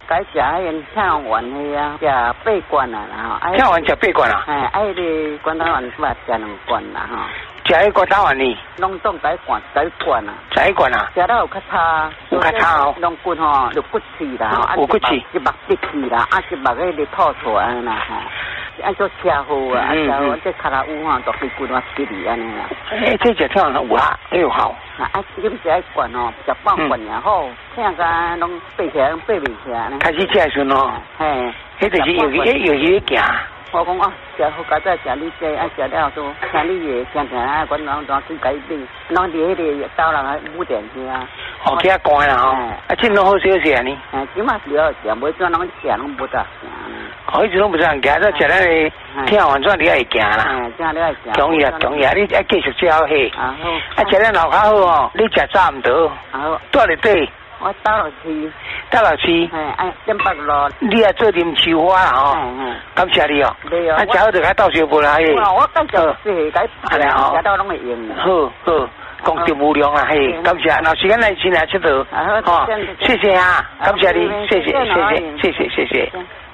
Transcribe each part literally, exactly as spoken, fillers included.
该食迄个跳丸的啊，食八罐啊，然后跳丸食八罐啊？ 哎，哎，你关刀丸捌食两罐啦吼。 食迄关刀丸呢？ 拢总改罐改罐啊。 食一罐啊？ 食了有较差。 有较差哦。 龙骨吼，有骨刺啦， 有骨刺， 一目闭去啦，啊一目迄个吐出来啦吼。按照车祸啊，啊车祸这卡拉乌吼，都规骨啊闭哩安尼啦。 哎，这食跳丸有啊，哎呦好。 啊，你们食一罐哦，食半罐也好，听个拢背起来，拢背袂起来呢。 开始食的时候哦， 嘿， 迄就是有有有有行。 我讲哦，食好佳再食你这，啊食了都听你的，听听啊，阮拢当去改变，拢伫迄个刀人啊五点去啊。 哦，去遐关啦吼，啊，这拢好少食呢。 哎，即马主要食，每阵拢食拢无得行。 哦，一直拢不想行，都食咱个听完转你爱行啦。 哎，这样你爱食。 中意啊，中意啊，你爱继续食好嘿。 啊好。 啊，食咱老较好哦，你食早唔得。 好。 住伫底。 我倒落去。 倒落去。 哎哎，点北路。 你也做啉秋花啦吼。嗯嗯。感谢你哦。 对哦。 啊，食好就该倒小杯啦嘿。 我感谢是该拍啦吼，食到拢会用。 好好。功德无量啊！嘿，感谢，那时间来先来佚佗，哦，谢谢啊，感谢你，谢谢，谢谢，谢谢，谢谢。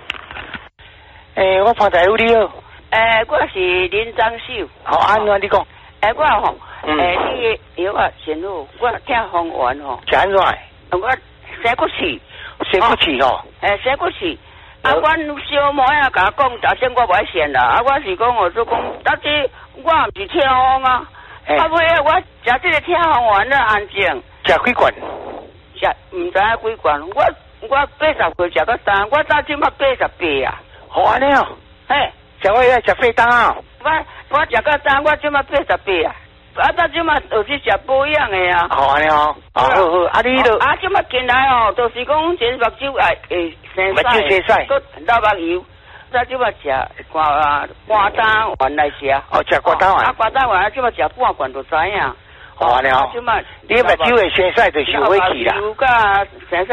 诶，我旁台有你好。 诶，我是林张秀。 好，安怎你讲？ 诶，我吼，诶，你药啊先好，我听方圆吼。 是安怎？ 我生骨刺， 生骨刺吼。 诶，生骨刺。啊，阮小妹啊，甲我讲，大声我不爱信啦。啊，我是讲，我就讲，到底我毋是听风啊。啊，尾啊，我食这个听风丸了安静。 食几罐？ 食唔知影几罐，我我八十岁食到三，我到即马八十八啊。 好安尼哦。 嘿， 食我遐食肺当啊。 我我食到三，我即马八十八啊。啊，到即马就是食保养的啊。 好安尼哦。好好好，啊你都。 啊，即马进来哦，就是讲前目睭诶诶生晒。目睭生晒。 佮老目油。咱即马食肝肝胆丸来食。 哦，食肝胆丸。 啊，肝胆丸即马食半罐就知影。 好安尼哦。你目睭会生晒就受火气啦。